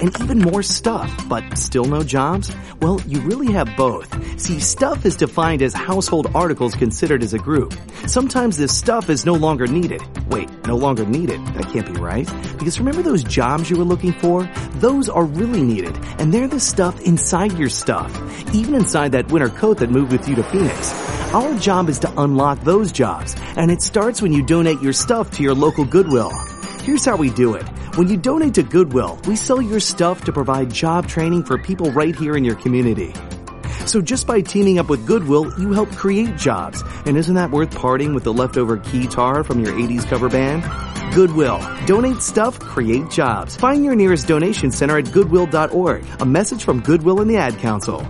and even more stuff, but still no jobs? Well, you really have both. See, stuff is defined as household articles considered as a group. Sometimes this stuff is no longer needed. Wait, no longer needed? That can't be right. Because remember those jobs you were looking for? Those are really needed, and they're the stuff inside your stuff. Even inside that winter coat that moved with you to Phoenix. Our job is to unlock those jobs, and it starts when you donate your stuff to your local Goodwill. Here's how we do it. When you donate to Goodwill, we sell your stuff to provide job training for people right here in your community. So just by teaming up with Goodwill, you help create jobs. And isn't that worth parting with the leftover keytar from your 80s cover band? Goodwill. Donate stuff, create jobs. Find your nearest donation center at goodwill.org. A message from Goodwill and the Ad Council.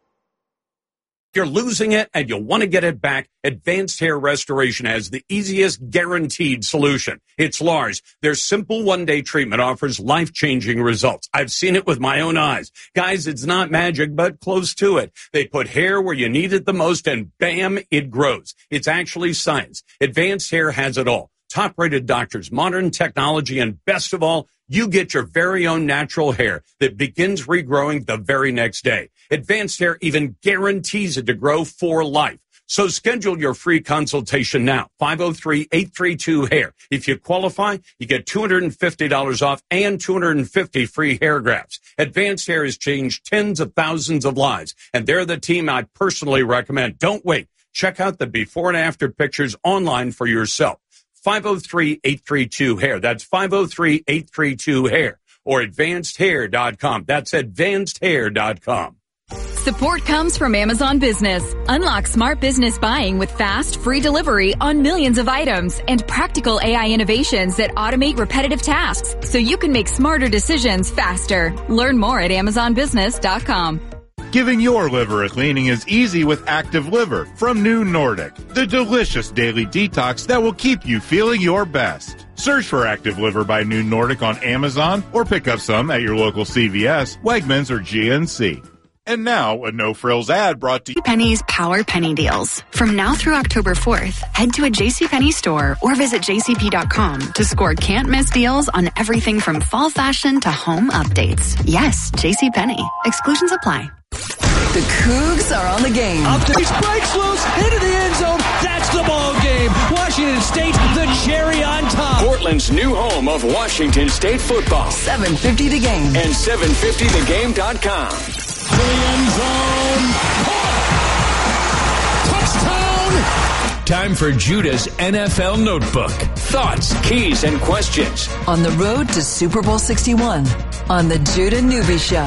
You're losing it and you want to get it back, Advanced Hair Restoration has the easiest guaranteed solution. It's Lars. Their simple one-day treatment offers life-changing results. I've seen it with my own eyes. Guys, it's not magic, but close to it. They put hair where you need it the most and bam, it grows. It's actually science. Advanced Hair has it all. Top-rated doctors, modern technology, and best of all, you get your very own natural hair that begins regrowing the very next day. Advanced Hair even guarantees it to grow for life. So schedule your free consultation now, 503-832-HAIR. If you qualify, you get $250 off and 250 free hair grafts. Advanced Hair has changed tens of thousands of lives, and they're the team I personally recommend. Don't wait. Check out the before and after pictures online for yourself. 503-832-HAIR. That's 503-832-HAIR or advancedhair.com. That's advancedhair.com. Support comes from Amazon Business. Unlock smart business buying with fast, free delivery on millions of items and practical AI innovations that automate repetitive tasks so you can make smarter decisions faster. Learn more at amazonbusiness.com. Giving your liver a cleaning is easy with Active Liver from New Nordic, the delicious daily detox that will keep you feeling your best. Search for Active Liver by New Nordic on Amazon or pick up some at your local CVS, Wegmans, or GNC. And now, a no-frills ad brought to you. JCPenney's Power Penny Deals. From now through October 4th, head to a JCPenney store or visit jcp.com to score can't-miss deals on everything from fall fashion to home updates. Yes, JCPenney. Exclusions apply. The Cougs are on the game. Up to he breaks loose into the end zone. That's the ball game. Washington State, the cherry on top. Portland's new home of Washington State football. 750 The Game. And 750thegame.com. To the end zone. Touchdown. Time for Judah's NFL Notebook. Thoughts, keys, and questions. On the road to Super Bowl 61 on the Judah Newby Show.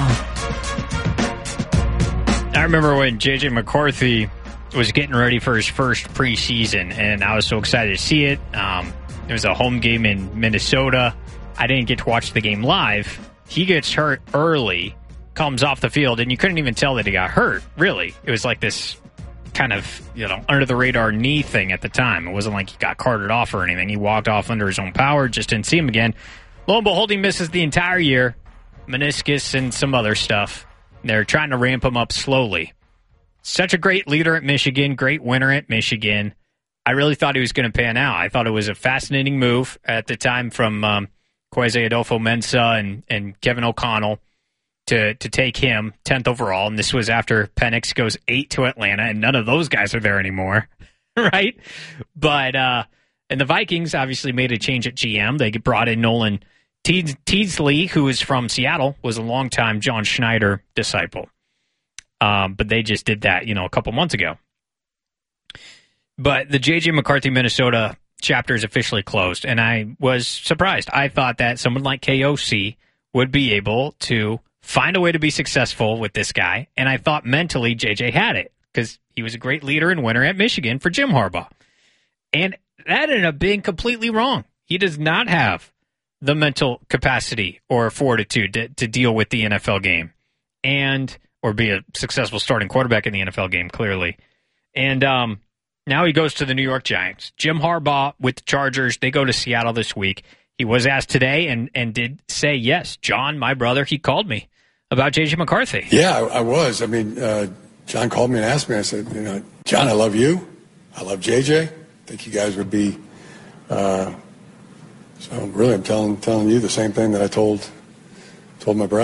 I remember when J.J. McCarthy was getting ready for his first preseason, and I was so excited to see it. It was a home game in Minnesota. I didn't get to watch the game live. He gets hurt early, comes off the field, and you couldn't even tell that he got hurt, really. It was like this kind of, under-the-radar knee thing at the time. It wasn't like he got carted off or anything. He walked off under his own power, just didn't see him again. Lo and behold, he misses the entire year, meniscus and some other stuff. They're trying to ramp him up slowly. Such a great leader at Michigan, great winner at Michigan. I really thought he was going to pan out. I thought it was a fascinating move at the time from Kwesi Adolfo-Mensah and Kevin O'Connell to take him 10th overall. And this was after Penix goes 8 to Atlanta, and none of those guys are there anymore, right? But and the Vikings obviously made a change at GM. They brought in Nolan Teasley, who is from Seattle, was a longtime John Schneider disciple. But they just did that, a couple months ago. But the J.J. McCarthy, Minnesota chapter is officially closed, and I was surprised. I thought that someone like KOC would be able to find a way to be successful with this guy, and I thought mentally J.J. had it, because he was a great leader and winner at Michigan for Jim Harbaugh. And that ended up being completely wrong. He does not have the mental capacity or fortitude to deal with the NFL game or be a successful starting quarterback in the NFL game, clearly. And now he goes to the New York Giants. Jim Harbaugh with the Chargers, they go to Seattle this week. He was asked today and did say, yes, John, my brother, he called me about J.J. McCarthy. Yeah, I was. I mean, John called me and asked me. I said, John, I love you. I love J.J. I think you guys would be so really, I'm telling you the same thing that I told my brother.